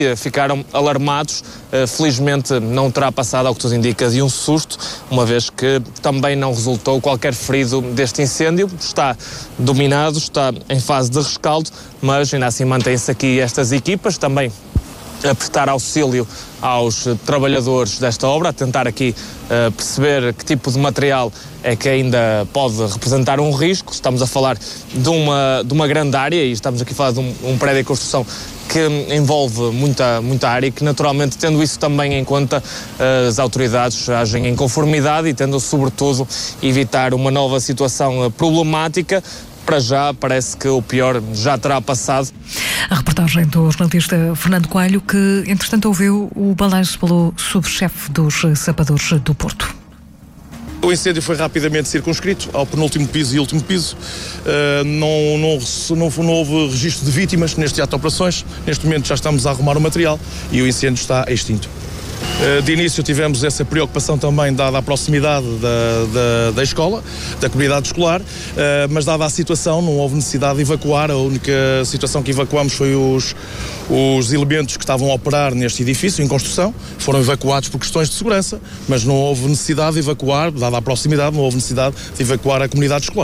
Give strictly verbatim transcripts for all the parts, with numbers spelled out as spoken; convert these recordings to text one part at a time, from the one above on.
Ficaram alarmados, felizmente não terá passado, ao que tudo indica, de um susto, uma vez que também não resultou qualquer ferido deste incêndio. Está dominado, está em fase de rescaldo, mas ainda assim mantém-se aqui estas equipas, também a prestar auxílio aos trabalhadores desta obra, a tentar aqui uh, perceber que tipo de material é que ainda pode representar um risco. Estamos a falar de uma, de uma grande área e estamos aqui a falar de um, um prédio de construção que envolve muita, muita área e que, naturalmente, tendo isso também em conta, as autoridades agem em conformidade e tendo, sobretudo, evitar uma nova situação problemática. Para já, parece que o pior já terá passado. A reportagem do jornalista Fernando Coelho, que, entretanto, ouviu o balanço pelo subchefe dos sapadores do Porto. O incêndio foi rapidamente circunscrito ao penúltimo piso e último piso. Uh, não, não, não, não houve registro de vítimas neste ato de operações. Neste momento já estamos a arrumar o material e o incêndio está extinto. De início tivemos essa preocupação também dada a proximidade da, da, da escola, da comunidade escolar, mas dada a situação não houve necessidade de evacuar. A única situação que evacuamos foi os, os elementos que estavam a operar neste edifício em construção, foram evacuados por questões de segurança, mas não houve necessidade de evacuar, dada a proximidade, não houve necessidade de evacuar a comunidade escolar.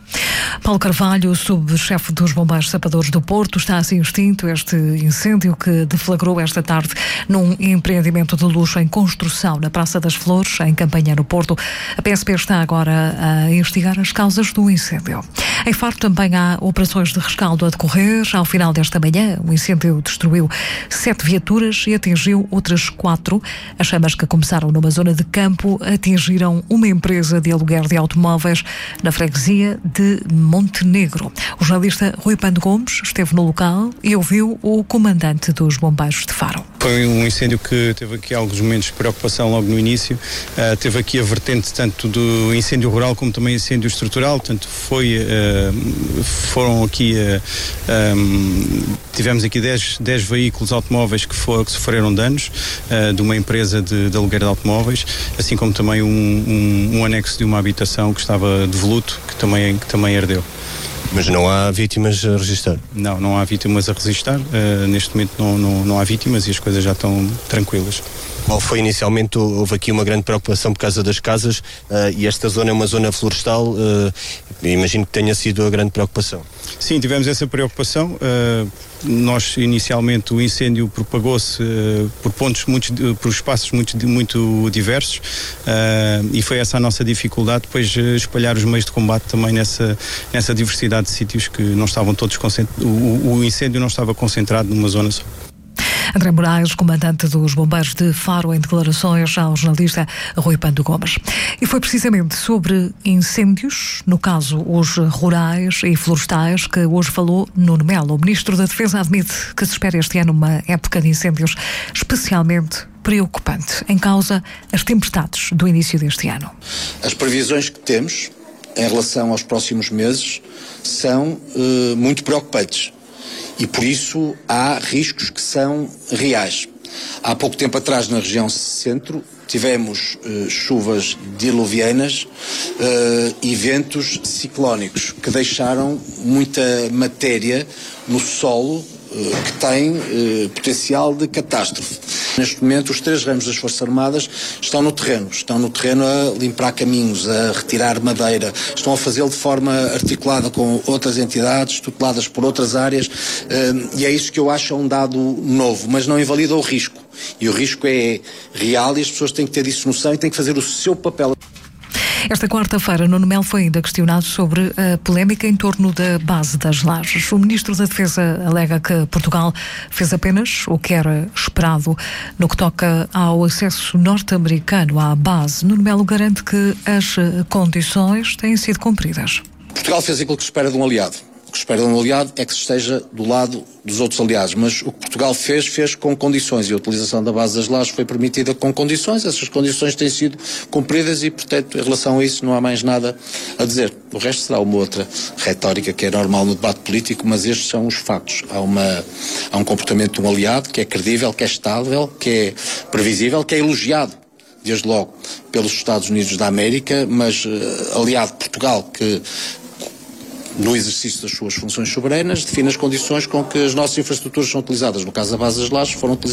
Paulo Carvalho, subchefe dos Bombeiros Sapadores do Porto, está assim extinto este incêndio que deflagrou esta tarde num empreendimento de luxo em construção na Praça das Flores, em Campanhã, no Porto. A P S P está agora a investigar as causas do incêndio. Em Faro também há operações de rescaldo a decorrer. Ao final desta manhã, o incêndio destruiu sete viaturas e atingiu outras quatro. As chamas, que começaram numa zona de campo, atingiram uma empresa de aluguer de automóveis na freguesia de Montenegro. O jornalista Rui Pando Gomes esteve no local e ouviu o comandante dos bombeiros de Faro. Foi um incêndio que teve aqui alguns momentos de preocupação logo no início. Uh, teve aqui a vertente tanto do incêndio rural como também incêndio estrutural. Portanto, foi, uh, foram aqui, uh, um, tivemos aqui dez veículos automóveis que, for, que sofreram danos uh, de uma empresa de, de aluguer de automóveis, assim como também um, um, um anexo de uma habitação que estava devoluto, que também, que também ardeu. Mas não há vítimas a registrar? Não, não há vítimas a registrar. Uh, neste momento não, não, não há vítimas e as coisas já estão tranquilas. Qual foi inicialmente? Houve aqui uma grande preocupação por causa das casas uh, e esta zona é uma zona florestal. Uh, imagino que tenha sido a grande preocupação. Sim, tivemos essa preocupação. Uh, nós, inicialmente, o incêndio propagou-se uh, por pontos, muitos, por espaços muito, muito diversos uh, e foi essa a nossa dificuldade, depois uh, espalhar os meios de combate também nessa, nessa diversidade de sítios que não estavam todos concentrados. O, o incêndio não estava concentrado numa zona só. André Moraes, comandante dos Bombeiros de Faro, em declarações ao jornalista Rui Pando Gomes. E foi precisamente sobre incêndios, no caso os rurais e florestais, que hoje falou Nuno Melo. O Ministro da Defesa admite que se espera este ano uma época de incêndios especialmente preocupante. Em causa, as tempestades do início deste ano. As previsões que temos em relação aos próximos meses são uh, muito preocupantes. E por isso há riscos que são reais. Há pouco tempo atrás, na região centro, tivemos uh, chuvas diluvianas uh, e ventos ciclónicos que deixaram muita matéria no solo uh, que tem uh, potencial de catástrofe. Neste momento, os três ramos das Forças Armadas estão no terreno. Estão no terreno a limpar caminhos, a retirar madeira. Estão a fazê-lo de forma articulada com outras entidades, tuteladas por outras áreas. E é isso que eu acho um dado novo, mas não invalida o risco. E o risco é real e as pessoas têm que ter isso noção e têm que fazer o seu papel. Esta quarta-feira, Nuno Melo foi ainda questionado sobre a polémica em torno da base das Lajes. O Ministro da Defesa alega que Portugal fez apenas o que era esperado no que toca ao acesso norte-americano à base. Nuno Melo garante que as condições têm sido cumpridas. Portugal fez aquilo que se espera de um aliado. O que se espera de um aliado é que se esteja do lado dos outros aliados, mas o que Portugal fez, fez com condições e a utilização da base das Lajes foi permitida com condições. Essas condições têm sido cumpridas e, portanto, em relação a isso não há mais nada a dizer. O resto será uma outra retórica que é normal no debate político, mas estes são os factos. Há, uma, há um comportamento de um aliado que é credível, que é estável, que é previsível, que é elogiado desde logo pelos Estados Unidos da América, mas uh, aliado de Portugal que no exercício das suas funções soberanas, define as condições com que as nossas infraestruturas são utilizadas. No caso da base das Lajes, foram utilizadas